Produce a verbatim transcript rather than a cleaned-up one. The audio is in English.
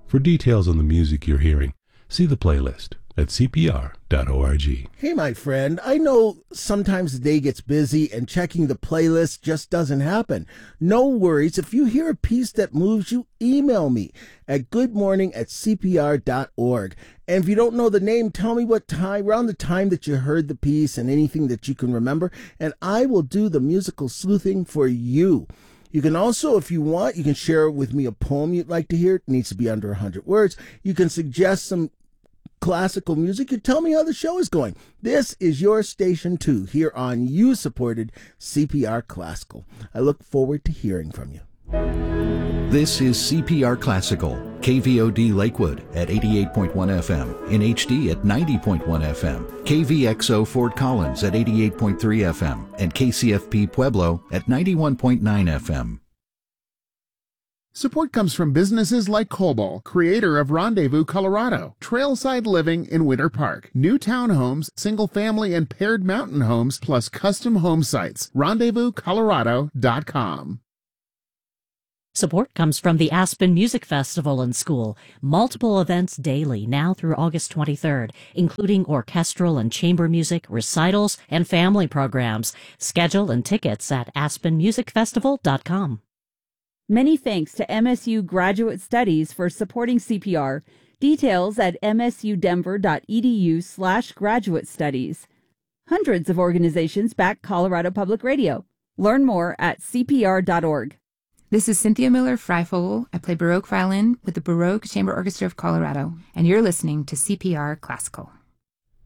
For details on the music you're hearing, see the playlist at c p r dot org. Hey, my friend, I know sometimes the day gets busy and checking the playlist just doesn't happen. No worries. If you hear a piece that moves you, email me at goodmorning at c p r dot org. And if you don't know the name, tell me what time, around the time that you heard the piece and anything that you can remember, and I will do the musical sleuthing for you. You can also, if you want, you can share with me a poem you'd like to hear. It needs to be under one hundred words. You can suggest some classical music. You tell me how the show is going. This is your station too, here on you-supported C P R Classical. I look forward to hearing from you. This is C P R Classical, K V O D Lakewood at eighty-eight point one F M, in H D at ninety point one F M, K V X O Fort Collins at eighty-eight point three F M, and K C F P Pueblo at ninety-one point nine F M. Support comes from businesses like Cobol, creator of Rendezvous, Colorado, trailside living in Winter Park, new townhomes, single-family and paired mountain homes, plus custom home sites. rendezvous colorado dot com. Support comes from the Aspen Music Festival and School. Multiple events daily now through August twenty-third, including orchestral and chamber music, recitals, and family programs. Schedule and tickets at aspen music festival dot com. Many thanks to M S U Graduate Studies for supporting C P R. Details at m s u denver dot e d u slash graduate studies. Hundreds of organizations back Colorado Public Radio. Learn more at c p r dot org. This is Cynthia Miller-Freifogel. I play Baroque violin with the Baroque Chamber Orchestra of Colorado, and you're listening to C P R Classical.